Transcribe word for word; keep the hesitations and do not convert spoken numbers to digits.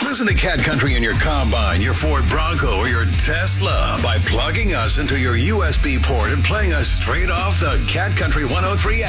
Listen to Cat Country in your Combine, your Ford Bronco, or your Tesla by plugging us into your U S B port and playing us straight off the Cat Country one oh three app.